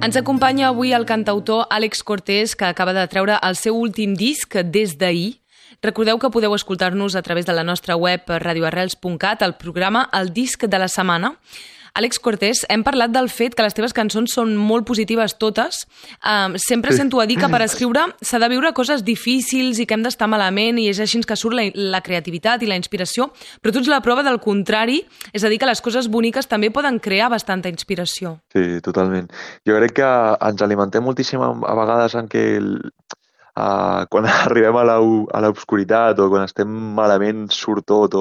Ens acompanya avui el cantautor Àlex Cortés, que acaba de treure el seu últim disc Des d'ahir. Recordeu que podeu escoltar-nos a través de la nostra web radioarrels.cat, el programa El disc de la setmana. Àlex Cortés, hem parlat del fet que les teves cançons són molt positives totes. Sempre sento a dir que per escriure s'ha de viure coses difícils i que hem d'estar malament i és així que surt la creativitat i la inspiració, però tu ets la prova del contrari, és a dir, que les coses boniques també poden crear bastanta inspiració. Sí, totalment. Jo crec que ens alimentem moltíssim a vegades en què quan arribem a l'obscuritat o quan estem malament surt tot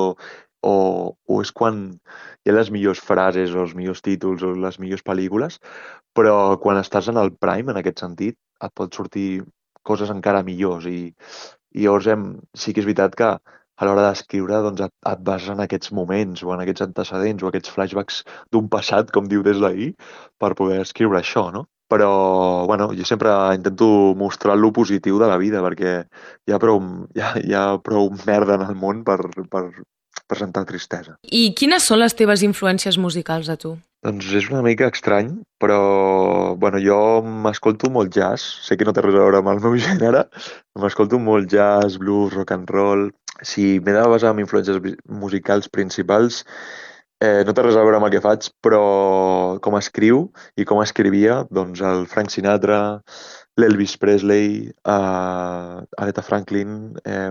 o és quan hi ha les millors frases o els millors títols o les millors pel·lícules, però quan estàs en el prime, en aquest sentit, et pot sortir coses encara millors i llavors sí que és veritat que a l'hora d'escriure doncs, et bases en aquests moments o en aquests antecedents o aquests flashbacks d'un passat, com diu Des d'ahir, per poder escriure això, no? Però, bueno, jo sempre intento mostrar lo positiu de la vida perquè hi ha prou merda en el món per presentar tristesa. I quines són les teves influències musicals a tu? Doncs és una mica estrany, però bueno, jo m'escolto molt jazz, sé que no té res a veure amb el meu gènere, m'escolto molt jazz, blues, rock and roll. Si m'he de basar en influències musicals principals, no té res a veure amb el que faig, però com escriu i com escrivia, doncs el Frank Sinatra, l'Elvis Presley, Aretha Franklin,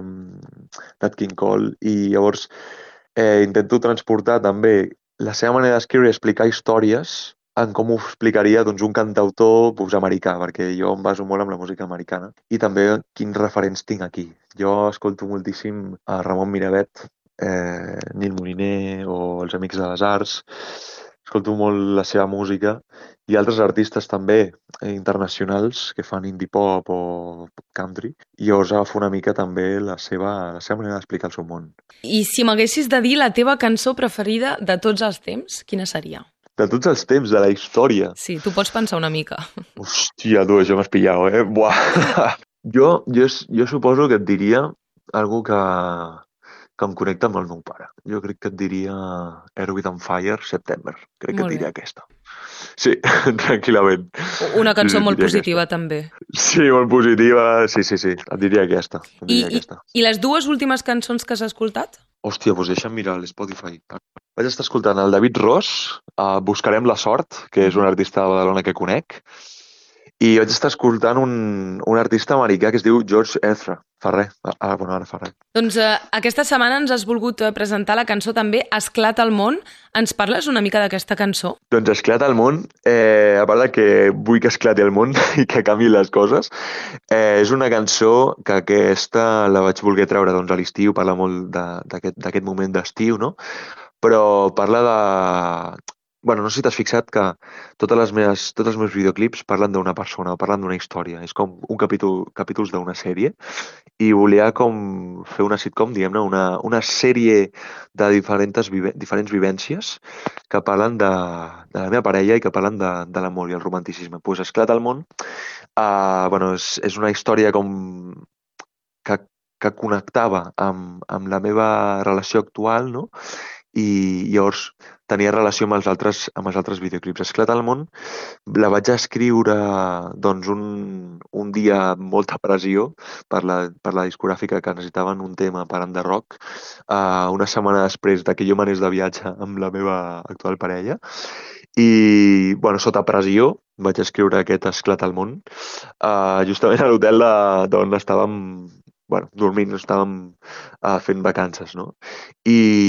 Nat King Cole, i llavors intento transportar també la seva manera d'escriure i explicar històries en com ho explicaria doncs, un cantautor americà, perquè jo em baso molt en la música americana i també quins referents tinc aquí. Jo escolto moltíssim a Ramon Miravet, Nil Moliner o els Amics de les Arts, escolto molt la seva música i altres artistes també internacionals que fan indie pop o country i llavors agafo una mica també la seva manera d'explicar el seu món. I si m'haguessis de dir la teva cançó preferida de tots els temps, quina seria? De tots els temps, de la història. Sí, tu pots pensar una mica. Hòstia, tu, això m'has pillat, Buah! Jo suposo que et diria algo que em connecta amb el meu pare. Jo crec que et diria Earth, Wind and Fire, September. Crec que et diria aquesta. Sí, tranquil·lament. Una cançó molt positiva, també. Sí, molt positiva. Sí. Et diria aquesta. I les dues últimes cançons que has escoltat? Hòstia, doncs deixa'm mirar l'Spotify. Vaig estar escoltant el David Ross, Buscarem la sort, que és un artista de Badalona que conec, i vaig estar escoltant un artista americà que es diu George Ezra. Ferrer. Ara Ferrer. Doncs aquesta setmana ens has volgut presentar la cançó també Esclata el món. Ens parles una mica d'aquesta cançó? Doncs Esclata el món, a part que vull que esclati el món i que canviï les coses, és una cançó que aquesta la vaig voler treure doncs, a l'estiu, parla molt d'aquest moment d'estiu, no? Però parla de... Bueno, no sé si t'has fixat que tots els meus videoclips parlen d'una persona o parlen d'una història. És com un capítols d'una sèrie i volia com fer una sitcom, diguem-ne, una sèrie de diferents vivències que parlen de la meva parella i que parlen de l'amor i el romanticisme. Pues Esclata el món, és una història com que connectava amb la meva relació actual, no? I llavors tenia relació amb els altres videoclips. Esclata el món la vaig escriure doncs, un dia amb molta pressió per la discogràfica que necessitaven un tema per de rock, una setmana després que jo m'anés de viatge amb la meva actual parella i sota pressió vaig escriure aquest Esclata el món justament a l'hotel d'on estàvem dormint, estàvem fent vacances, no? I